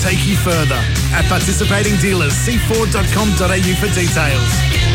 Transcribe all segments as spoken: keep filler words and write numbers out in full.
take you further. At participating dealers, see ford dot com dot a u for details.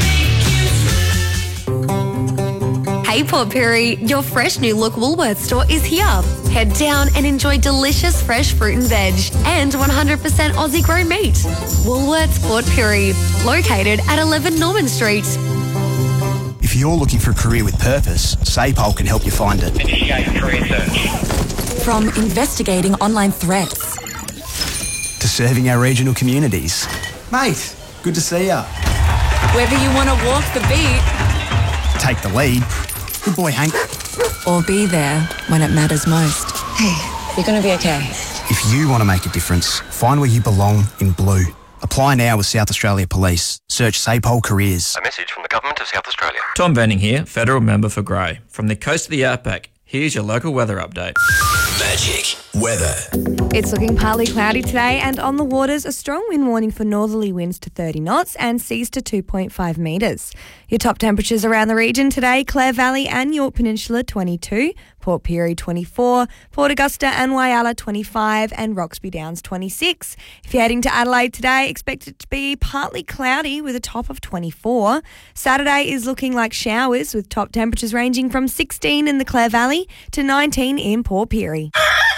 Hey Port Pirie, your fresh new look Woolworths store is here. Head down and enjoy delicious fresh fruit and veg and one hundred percent Aussie grown meat. Woolworths Port Pirie, located at eleven Norman Street. If you're looking for a career with purpose, SAPOL can help you find it. Initiate career search. From investigating online threats To serving our regional communities. Mate, good to see ya. whether you want to walk the beat Take the lead. Good boy, Hank. or be there when it matters most. Hey, you're going to be okay. If you want to make a difference, find where you belong in blue. Apply now with South Australia Police. Search SAPOL Careers. A message from the Government of South Australia. Tom Venning here, Federal Member for Grey. From the coast of the outback, here's your local weather update. Magic weather. It's looking partly cloudy today, and on the waters, a strong wind warning for northerly winds to thirty knots and seas to two point five metres. Your top temperatures around the region today: Clare Valley and Yorke Peninsula twenty-two, Port Pirie twenty-four, Port Augusta and Whyalla twenty-five, and Roxby Downs twenty-six. If you're heading to Adelaide today, expect it to be partly cloudy with a top of twenty-four. Saturday is looking like showers with top temperatures ranging from sixteen in the Clare Valley to nineteen in Port Pirie.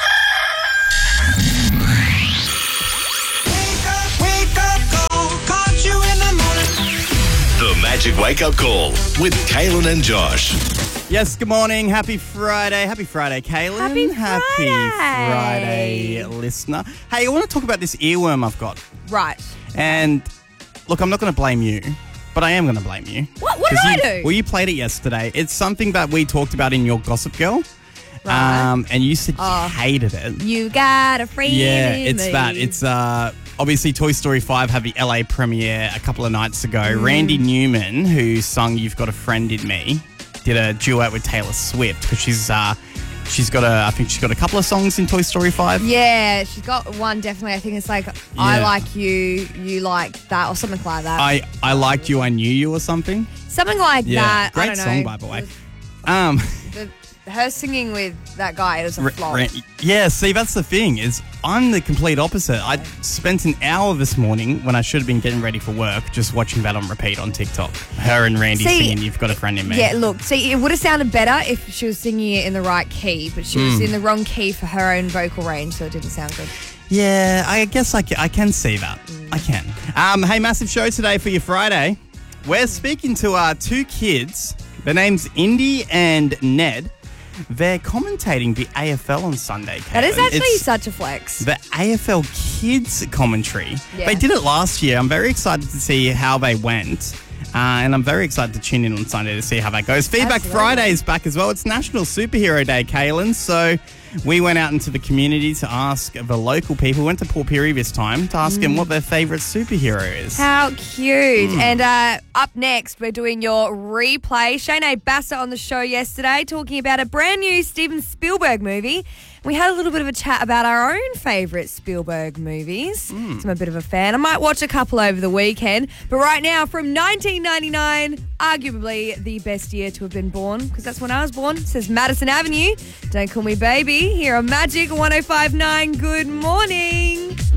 The Magic Wake Up Call with Kaylin and Josh. Yes, good morning. Happy Friday. Happy Friday, Kaylin. Happy Happy Friday, listener. Hey, I want to talk about this earworm I've got. Right. And look, I'm not going to blame you, but I am going to blame you. What? What did 'Cause I you- do? Well, you played it yesterday. It's something that we talked about in your Gossip Girl. Right. Um, and you said Oh. you hated it. You got a friend Yeah, in it's me. that. It's uh, obviously Toy Story five had the L A premiere a couple of nights ago. Mm. Randy Newman, who sung "You've Got a Friend in Me," did a duet with Taylor Swift because she's uh, she's got a I think she's got a couple of songs in Toy Story five. Yeah, she's got one definitely. I think it's like I Yeah. like you, you like that, or something like that. I I liked you, I knew you, or something. something like Yeah, that. great I don't know. song by the way. Um, The, her singing with that guy, it was a Ra- flop. Ra- yeah, see, that's the thing is I'm the complete opposite. I spent an hour this morning when I should have been getting ready for work just watching that on repeat on TikTok. Her and Randy See, singing "You've Got a Friend in Me." Yeah, look, see, it would have sounded better if she was singing it in the right key, but she was Mm. in the wrong key for her own vocal range, so it didn't sound good. Yeah, I guess I can, I can see that. I can. Um, hey, massive show today for your Friday. We're speaking to our two kids. Their name's Indy and Ned. They're commentating the A F L on Sunday, Caitlin. That is actually It's such a flex. the A F L Kids commentary. Yeah. They did it last year. I'm very excited to see how they went. Uh, and I'm very excited to tune in on Sunday to see how that goes. Feedback Absolutely. Friday is back as well. It's National Superhero Day, Kaylin. So we went out into the community to ask the local people. We went to Port Pirie this time to ask them what their favourite superhero is. How cute. Mm. And uh, up next, we're doing your replay. Shane Bassett on the show yesterday talking about a brand new Steven Spielberg movie. We had a little bit of a chat about our own favourite Spielberg movies. Mm. So I'm a bit of a fan. I might watch a couple over the weekend. But right now, from nineteen ninety-nine, arguably the best year to have been born, because that's when I was born, says Madison Avenue. Don't Call Me Baby, here on Magic one oh five point nine. Good morning.